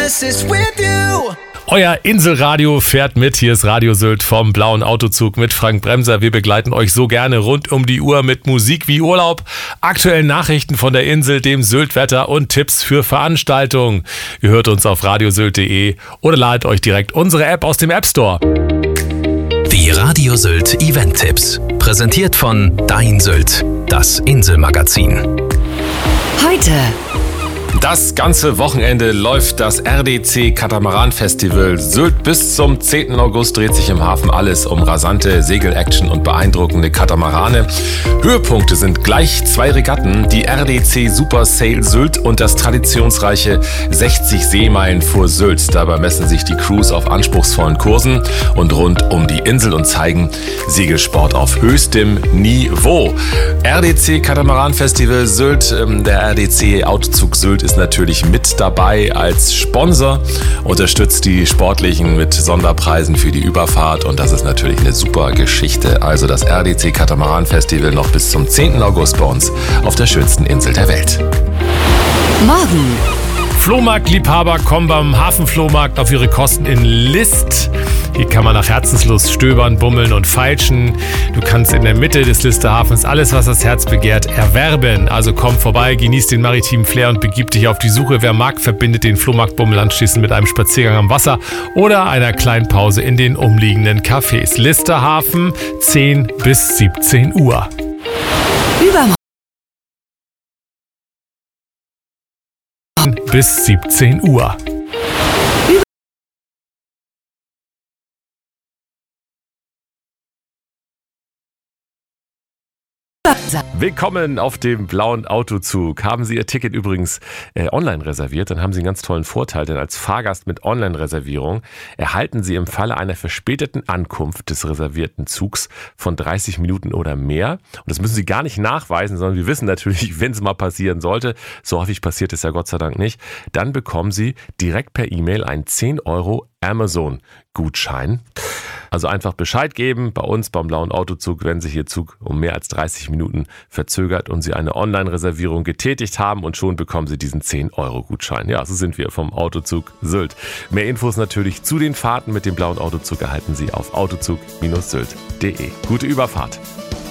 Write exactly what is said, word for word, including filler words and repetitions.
promises with you. Euer Inselradio fährt mit. Hier ist Radio Sylt vom Blauen Autozug mit Frank Bremser. Wir begleiten euch so gerne rund um die Uhr mit Musik wie Urlaub, aktuellen Nachrichten von der Insel, dem Syltwetter und Tipps für Veranstaltungen. Ihr hört uns auf radiosylt punkt de oder ladet euch direkt unsere App aus dem App Store. Die Radio Sylt Event-Tipps. Präsentiert von Dein Sylt, das Inselmagazin. Heute. Das ganze Wochenende läuft das R D C Katamaran Festival Sylt. Bis zum zehnten August dreht sich im Hafen alles um rasante Segel-Action und beeindruckende Katamarane. Höhepunkte sind gleich zwei Regatten, die R D C Super Sail Sylt und das traditionsreiche sechzig Seemeilen vor Sylt. Dabei messen sich die Crews auf anspruchsvollen Kursen und rund um die Insel und zeigen Segelsport auf höchstem Niveau. R D C Katamaran Festival Sylt, der R D C Autozug Sylt ist natürlich mit dabei als Sponsor, unterstützt die Sportlichen mit Sonderpreisen für die Überfahrt und das ist natürlich eine super Geschichte. Also das R D C Katamaran Festival noch bis zum zehnten August bei uns auf der schönsten Insel der Welt. Morgen. Flohmarktliebhaber kommen beim Hafenflohmarkt auf ihre Kosten in List. Hier kann man nach Herzenslust stöbern, bummeln und feilschen. Du kannst in der Mitte des Listerhafens alles, was das Herz begehrt, erwerben. Also komm vorbei, genieß den maritimen Flair und begib dich auf die Suche. Wer mag, verbindet den Flohmarktbummel anschließend mit einem Spaziergang am Wasser oder einer kleinen Pause in den umliegenden Cafés. Listerhafen, zehn bis siebzehn Uhr. Übermorgen. Bis siebzehn Uhr. Willkommen auf dem Blauen Autozug. Haben Sie Ihr Ticket übrigens äh, online reserviert, dann haben Sie einen ganz tollen Vorteil, denn als Fahrgast mit Online-Reservierung erhalten Sie im Falle einer verspäteten Ankunft des reservierten Zugs von dreißig Minuten oder mehr. Und das müssen Sie gar nicht nachweisen, sondern wir wissen natürlich, wenn es mal passieren sollte, so häufig passiert es ja Gott sei Dank nicht, dann bekommen Sie direkt per E-Mail einen zehn Euro Amazon-Gutschein. Also einfach Bescheid geben bei uns beim Blauen Autozug, wenn sich Ihr Zug um mehr als dreißig Minuten verzögert und Sie eine Online-Reservierung getätigt haben und schon bekommen Sie diesen zehn Euro Gutschein. Ja, so sind wir vom Autozug Sylt. Mehr Infos natürlich zu den Fahrten mit dem Blauen Autozug erhalten Sie auf autozug Bindestrich sylt punkt de. Gute Überfahrt!